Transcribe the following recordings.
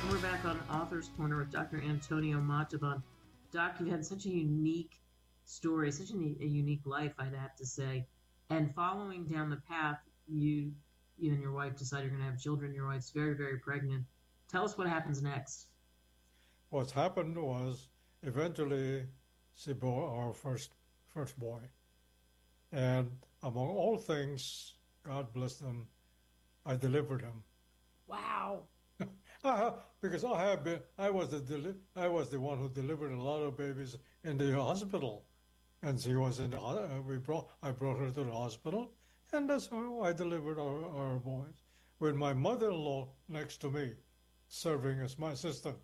And we're back on Author's Corner with Dr. Antonio Montalban. Doc, you've had such a unique story, such a unique life, I'd have to say. And following down the path, you and your wife decide you're going to have children. Your wife's very, very pregnant. Tell us what happens next. What happened was eventually she bore our first boy. And among all things, God bless them, I delivered him. Wow. Because I was the one who delivered a lot of babies in the hospital, and she was in the I brought her to the hospital, and that's how I delivered our boys, with my mother-in-law next to me, serving as my assistant.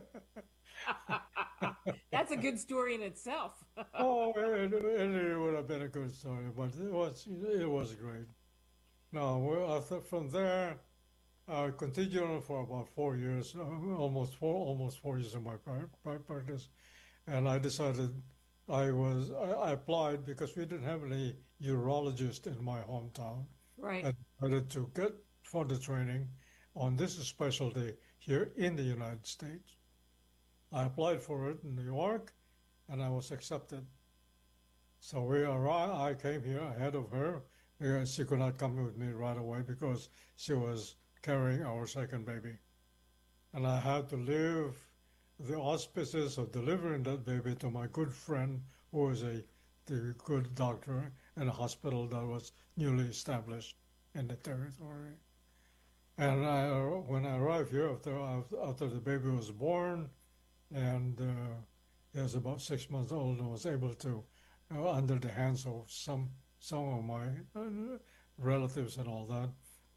That's a good story in itself. Oh, it would have been a good story, but it was great. Now, from there, I continued on for about 4 years, almost 4 years of my practice, and I decided I applied because we didn't have any urologist in my hometown. Right. I decided to get for the training on this specialty here in the United States. I applied for it in New York, and I was accepted. So we arrived. I came here ahead of her because she could not come with me right away because she was carrying our second baby, and I had to leave the auspices of delivering that baby to my good friend, who was the good doctor in a hospital that was newly established in the territory. And when I arrived here after the baby was born, and he was about 6 months old, and was able to, under the hands of some of my relatives and all that,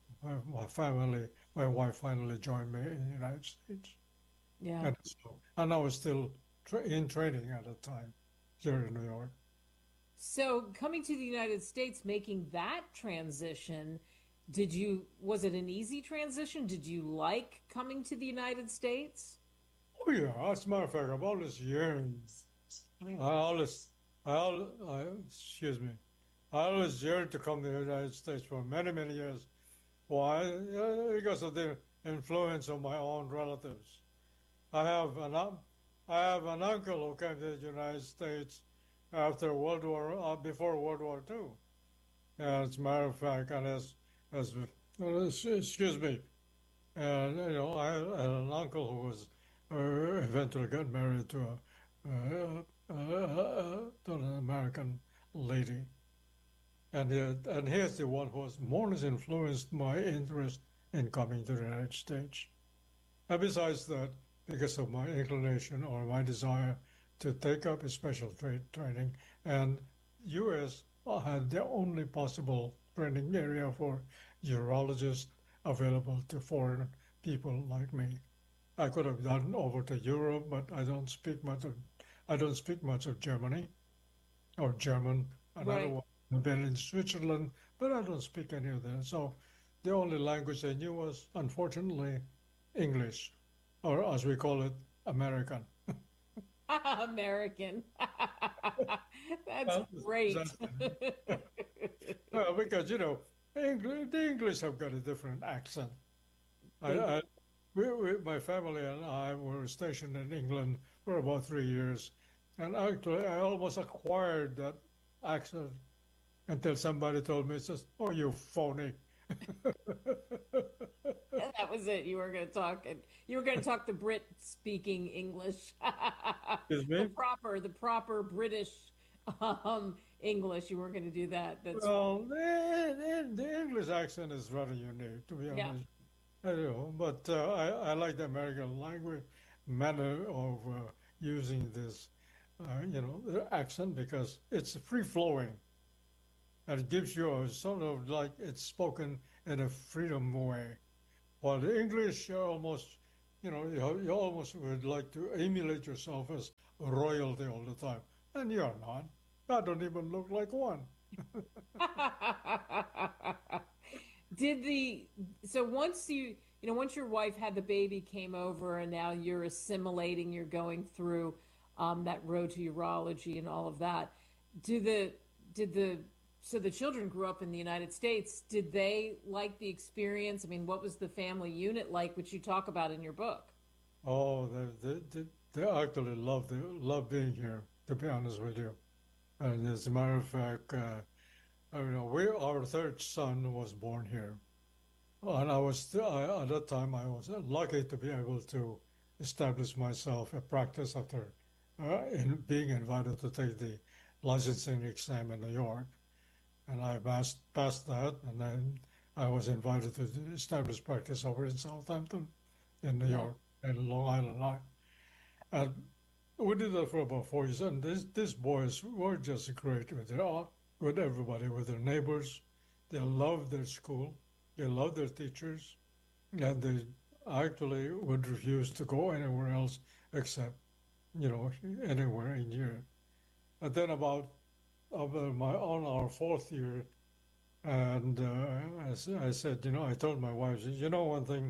my wife finally joined me in the United States, Yeah. and I was still in training at the time here in New York. So coming to the United States, making that transition, was it an easy transition? Did you like coming to the United States? Oh yeah, as a matter of fact, I've always yearned. I always, excuse me, I always yearned to come to the United States for many, many years. Why? Because of the influence of my own relatives. I have an I have an uncle who came to the United States before World War II. As a matter of fact, and excuse me, and I had an uncle who was eventually got married to an American lady, and he's the one who has more or less influenced my interest in coming to the United States. And besides that, because of my inclination or my desire to take up a special training, and U.S. had the only possible training area for urologists available to foreign people like me. I could have gone over to Europe, but I don't speak much of Germany or German, and I don't Right. want to been in Switzerland, but I don't speak any of that. So the only language I knew was, unfortunately, English, or as we call it, American. American. That's Well, great. that's, well, because the English have got a different accent. They do. I my family and I were stationed in England for about 3 years, and actually I almost acquired that accent until somebody told me, "Says, oh, you phony." That was it. You were going to talk the Brit speaking English. Excuse The me. proper British English. You weren't going to do that. That's Well, the English accent is rather unique, to be yeah. honest. I do, but I like the American language manner of using this, the accent because it's free flowing and it gives you a sort of like it's spoken in a freedom way. While the English are almost, you almost would like to emulate yourself as royalty all the time, and you're not. I don't even look like one. Did the so once once your wife had the baby came over and now you're assimilating, you're going through that road to urology and all of that. Do the did the so the children grew up in the United States. Did they like the experience? I mean, what was the family unit like, which you talk about in your book? Oh, they actually love being here, to be honest with you. And as a matter of fact, our third son was born here. And at that time, I was lucky to be able to establish myself a practice after in being invited to take the licensing exam in New York. And I passed that, and then I was invited to establish practice over in Southampton, in New Yeah. York, and Long Island. And we did that for about 4 years, and these boys were just great with everybody, with their neighbors. They loved their school, they loved their teachers, and they actually would refuse to go anywhere else except, anywhere in Europe. And then on our fourth year, and I said, I told my wife, one thing,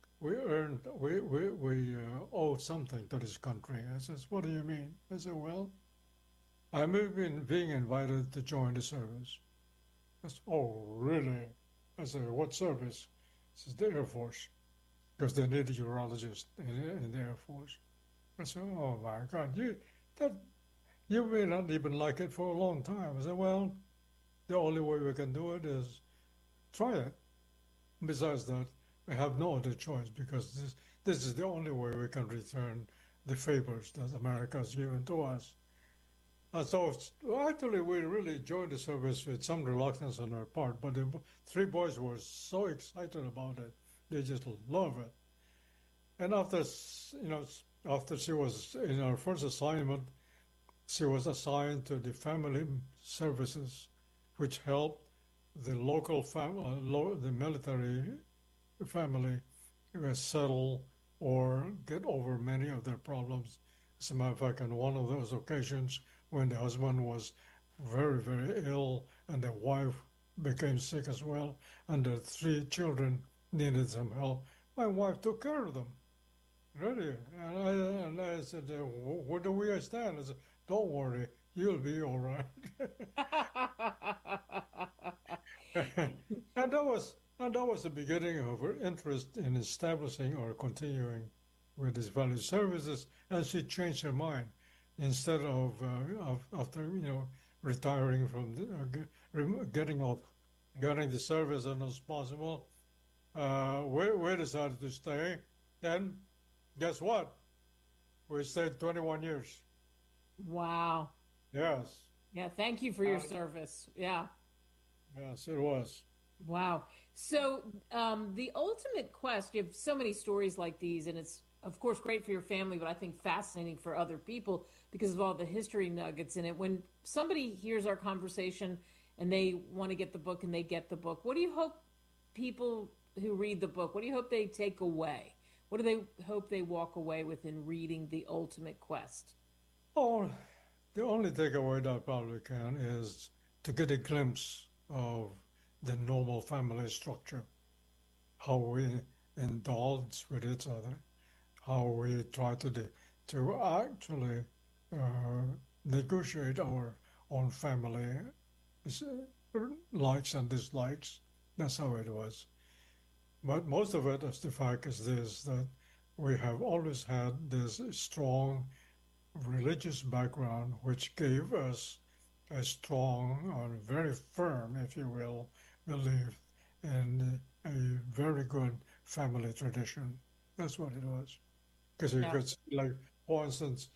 we owe something to this country. I says, what do you mean? I said, well, I'm even being invited to join the service. I said, oh, really? I said, what service? He says, the Air Force, because they need a urologist in the Air Force. I said, oh my God, that you may not even like it for a long time. I said, well, the only way we can do it is try it. Besides that, we have no other choice because this is the only way we can return the favors that America has given to us. And so actually, we really enjoyed the service with some reluctance on our part, but the three boys were so excited about it. They just love it. And after she was in her first assignment, she was assigned to the family services, which helped the the military family settle or get over many of their problems. As a matter of fact, on one of those occasions when the husband was very, very ill and the wife became sick as well, and the three children needed some help, my wife took care of them. Really? And I said, where do we stand? I said, don't worry, you'll be all right. And that was the beginning of her interest in establishing or continuing with these value services, and she changed her mind. Instead of after retiring from getting off, getting the service as soon as possible, we decided to stay. And guess what? We stayed 21 years. Wow. Yes, Yeah, thank you for your service. Yeah. yes, it was. Wow. So, the ultimate quest, you have so many stories like these, and it's, of course, great for your family, but I think fascinating for other people because of all the history nuggets in it. When somebody hears our conversation and they want to get the book and they get the book, what do you hope people who read the book, what do you hope they take away? What do they hope they walk away with in reading The Ultimate Quest? Oh, the only takeaway that I probably can is to get a glimpse of the normal family structure, how we indulge with each other, how we try to actually uh, negotiate our own family likes and dislikes. That's how it was. But most of it, as the fact is this, that we have always had this strong religious background, which gave us a strong or very firm, if you will, belief in a very good family tradition. That's what it was. Because you Yeah. could see, like, for instance,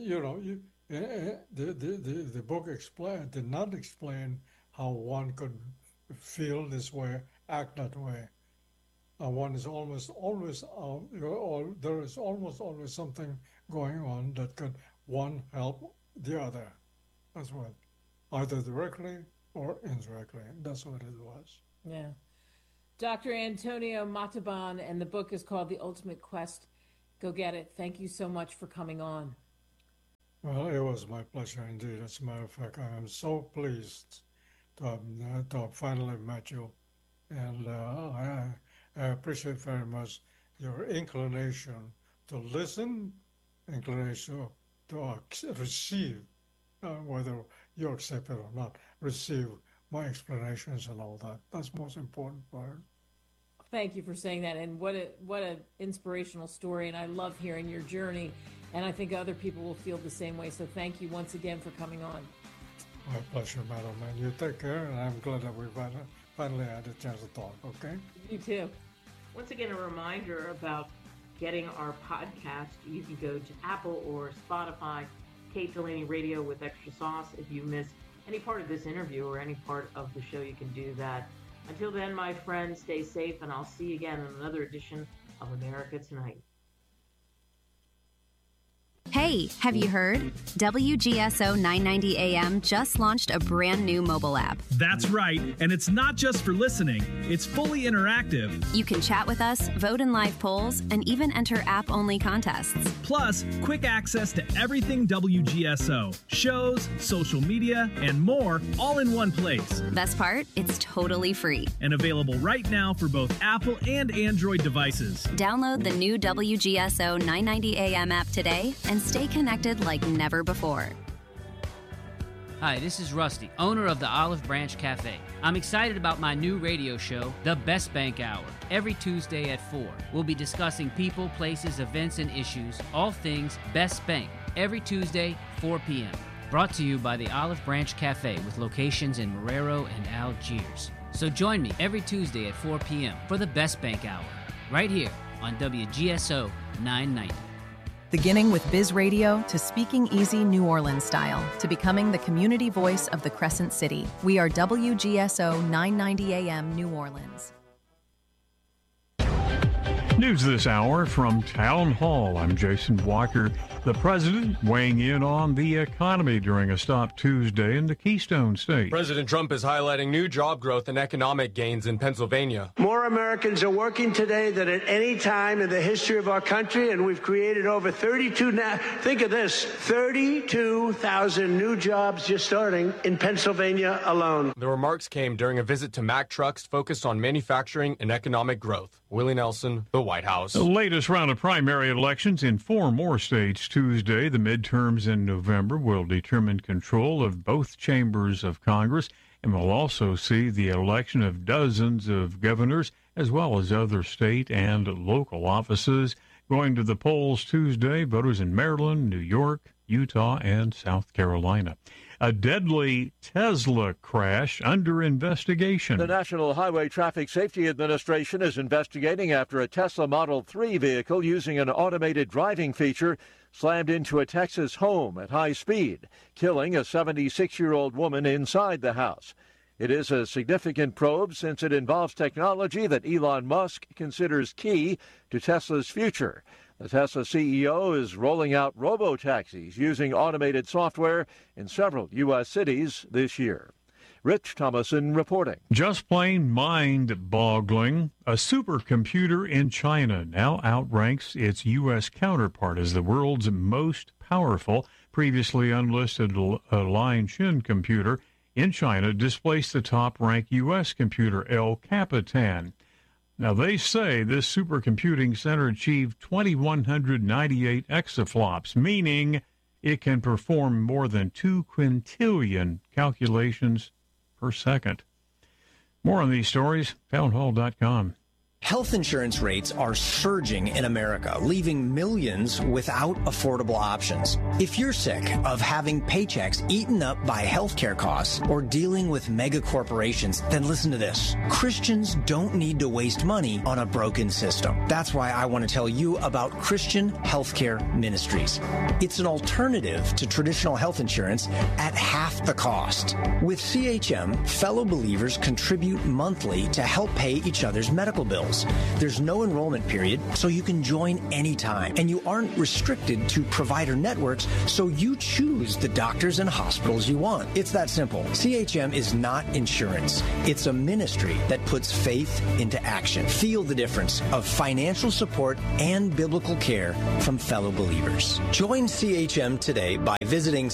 the book did not explain how one could feel this way, act that way. One is almost always, or there is almost always something going on that could one help the other. That's what, either directly or indirectly. That's what it was. Yeah. Dr. Antonio Mataban, and the book is called The Ultimate Quest. Go get it. Thank you so much for coming on. Well, it was my pleasure indeed. As a matter of fact, I am so pleased to have finally met you, and I appreciate very much your inclination to listen, inclination to receive, whether you accept it or not, receive my explanations and all that. That's most important part. thank you for saying that. And what an inspirational story. And I love hearing your journey. And I think other people will feel the same way. So thank you once again for coming on. My pleasure, Madam. And you take care. And I'm glad that we finally had a chance to talk. Okay? You too. Once again, a reminder about getting our podcast. You can go to Apple or Spotify, Kate Delaney Radio with Extra Sauce. If you missed any part of this interview or any part of the show, you can do that. Until then, my friends, stay safe, and I'll see you again in another edition of America Tonight. Hey, have you heard? WGSO 990 AM just launched a brand new mobile app. That's right, and it's not just for listening. It's fully interactive. You can chat with us, vote in live polls, and even enter app-only contests. Plus, quick access to everything WGSO. Shows, social media, and more, all in one place. Best part? It's totally free. And available right now for both Apple and Android devices. Download the new WGSO 990 AM app today and stay connected like never before. Hi, this is Rusty, owner of the Olive Branch Cafe. I'm excited about my new radio show, The Best Bank Hour. Every Tuesday at 4, we'll be discussing people, places, events, and issues, all things Best Bank. Every Tuesday, 4 p.m. Brought to you by the Olive Branch Cafe with locations in Marrero and Algiers. So join me every Tuesday at 4 p.m. for The Best Bank Hour, right here on WGSO 990. Beginning with Biz Radio to speaking easy New Orleans style to becoming the community voice of the Crescent City. We are WGSO 990 AM New Orleans. News this hour from Town Hall. I'm Jason Walker. The president weighing in on the economy during a stop Tuesday in the Keystone State. President Trump is highlighting new job growth and economic gains in Pennsylvania. More Americans are working today than at any time in the history of our country, and we've created over 32,000 new jobs just starting in Pennsylvania alone. The remarks came during a visit to Mack Trucks focused on manufacturing and economic growth. Willie Nelson, the White House. The latest round of primary elections in 4 more states Tuesday. The midterms in November will determine control of both chambers of Congress and will also see the election of dozens of governors as well as other state and local offices. Going to the polls Tuesday, voters in Maryland, New York, Utah, and South Carolina. A deadly Tesla crash under investigation. The National Highway Traffic Safety Administration is investigating after a Tesla Model 3 vehicle using an automated driving feature slammed into a Texas home at high speed, killing a 76-year-old woman inside the house. It is a significant probe since it involves technology that Elon Musk considers key to Tesla's future. The Tesla CEO is rolling out robo-taxis using automated software in several U.S. cities this year. Rich Thomason reporting. Just plain mind-boggling. A supercomputer in China now outranks its U.S. counterpart as the world's most powerful. Previously unlisted Lianshin computer in China displaced the top-ranked U.S. computer El Capitan. Now, they say this supercomputing center achieved 2,198 exaflops, meaning it can perform more than 2 quintillion calculations per second. More on these stories, townhall.com. Health insurance rates are surging in America, leaving millions without affordable options. If you're sick of having paychecks eaten up by healthcare costs or dealing with mega corporations, then listen to this. Christians don't need to waste money on a broken system. That's why I want to tell you about Christian Healthcare Ministries. It's an alternative to traditional health insurance at half the cost. With CHM, fellow believers contribute monthly to help pay each other's medical bills. There's no enrollment period, so you can join anytime. And you aren't restricted to provider networks, so you choose the doctors and hospitals you want. It's that simple. CHM is not insurance. It's a ministry that puts faith into action. Feel the difference of financial support and biblical care from fellow believers. Join CHM today by visiting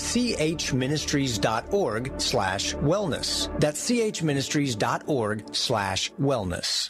chministries.org/wellness. That's chministries.org/wellness.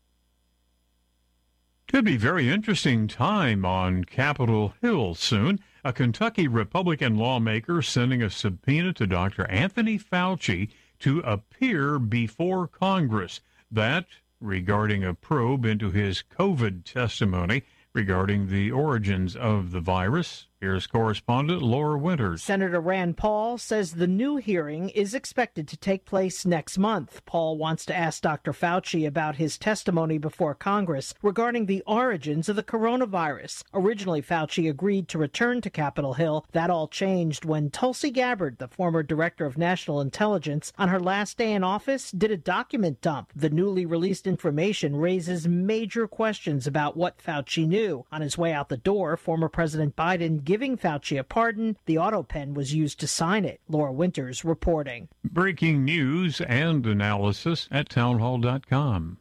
Could be very interesting time on Capitol Hill soon. A Kentucky Republican lawmaker sending a subpoena to Dr. Anthony Fauci to appear before Congress. That regarding a probe into his COVID testimony regarding the origins of the virus. Here's correspondent Laura Winters. Senator Rand Paul says the new hearing is expected to take place next month. Paul wants to ask Dr. Fauci about his testimony before Congress regarding the origins of the coronavirus. Originally, Fauci agreed to return to Capitol Hill. That all changed when Tulsi Gabbard, the former director of national intelligence, on her last day in office, did a document dump. The newly released information raises major questions about what Fauci knew. On his way out the door, former President Biden giving Fauci a pardon. The auto pen was used to sign it. Laura Winters reporting. Breaking news and analysis at townhall.com.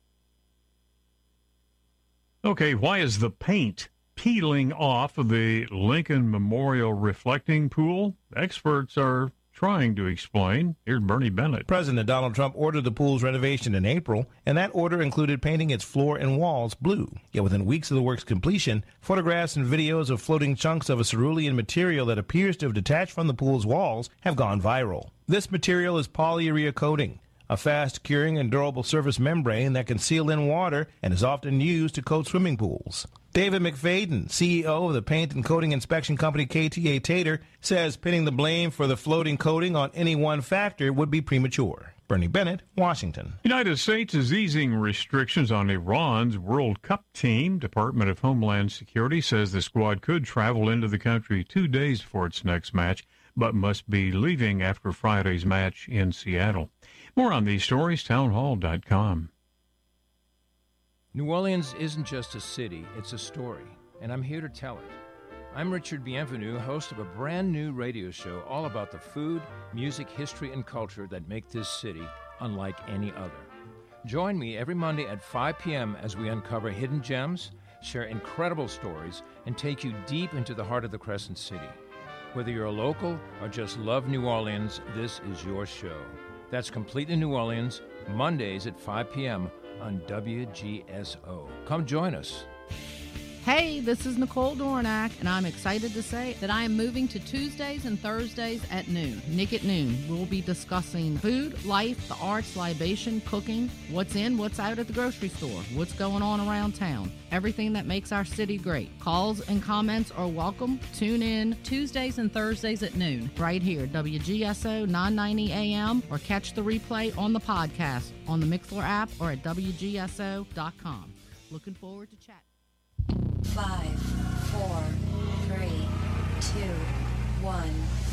Okay, why is the paint peeling off of the Lincoln Memorial reflecting pool? Experts are trying to explain. Here's Bernie Bennett. President Donald Trump ordered the pool's renovation in April, and that order included painting its floor and walls blue. Yet within weeks of the work's completion, photographs and videos of floating chunks of a cerulean material that appears to have detached from the pool's walls have gone viral. This material is polyurea coating, a fast-curing and durable surface membrane that can seal in water and is often used to coat swimming pools. David McFadden, CEO of the paint and coating inspection company KTA Tater, says pinning the blame for the floating coating on any one factor would be premature. Bernie Bennett, Washington. United States is easing restrictions on Iran's World Cup team. Department of Homeland Security says the squad could travel into the country 2 days for its next match, but must be leaving after Friday's match in Seattle. More on these stories, townhall.com. New Orleans isn't just a city, it's a story, and I'm here to tell it. I'm Richard Bienvenu, host of a brand new radio show all about the food, music, history, and culture that make this city unlike any other. Join me every Monday at 5 p.m. as we uncover hidden gems, share incredible stories, and take you deep into the heart of the Crescent City. Whether you're a local or just love New Orleans, this is your show. That's Completely New Orleans, Mondays at 5 p.m. on WGSO. Come join us. Hey, this is Nicole Dornack, and I'm excited to say that I am moving to Tuesdays and Thursdays at noon. Nick at Noon. We'll be discussing food, life, the arts, libation, cooking, what's in, what's out at the grocery store, what's going on around town, everything that makes our city great. Calls and comments are welcome. Tune in Tuesdays and Thursdays at noon, right here, WGSO 990 AM, or catch the replay on the podcast on the Mixlr app or at WGSO.com. Looking forward to chatting. 5, 4, 3, 2, 1.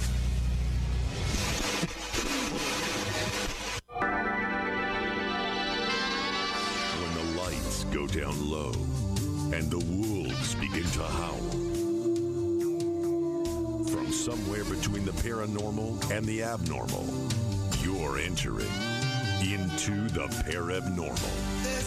When the lights go down low and the wolves begin to howl, from somewhere between the paranormal and the abnormal, you're entering into the Parabnormal.